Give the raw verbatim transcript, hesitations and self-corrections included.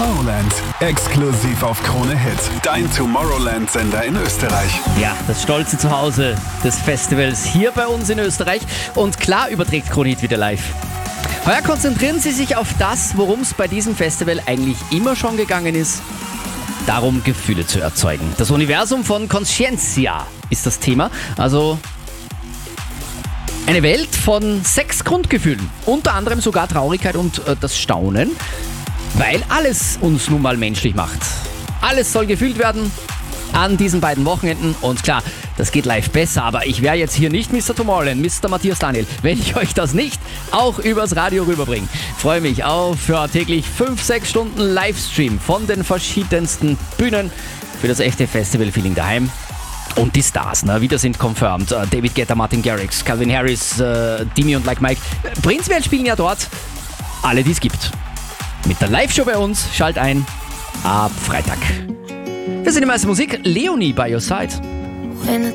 Tomorrowland, exklusiv auf Krone Hit, dein Tomorrowland-Sender in Österreich. Ja, das stolze Zuhause des Festivals hier bei uns in Österreich. Und klar überträgt Krone Hit wieder live. Heuer konzentrieren Sie sich auf das, worum es bei diesem Festival eigentlich immer schon gegangen ist. Darum, Gefühle zu erzeugen. Das Universum von Conscientia ist das Thema. Also eine Welt von sechs Grundgefühlen. Unter anderem sogar Traurigkeit und äh, das Staunen. Weil alles uns nun mal menschlich macht. Alles soll gefühlt werden an diesen beiden Wochenenden. Und klar, das geht live besser, aber ich wäre jetzt hier nicht Mister Tomorrowland, Mister Matthias Daniel, wenn ich euch das nicht auch übers Radio rüberbringe. Freue mich auf ja, täglich fünf, sechs Stunden Livestream von den verschiedensten Bühnen für das echte Festival-Feeling daheim. Und die Stars, ne, wieder sind confirmed. Uh, David Guetta, Martin Garrix, Calvin Harris, uh, Dimi und Like Mike. Prinzwelt spielen ja dort. Alle, die es gibt. Mit der Live-Show bei uns, schalt ein, ab Freitag. Wir sind die meiste Musik, Leonie by your side. When I